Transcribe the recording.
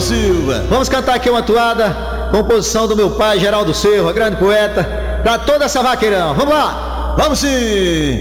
Silva. Vamos cantar aqui uma toada, composição do meu pai, Geraldo Silva, grande poeta, pra toda essa vaqueirão. Vamos lá! Vamos sim!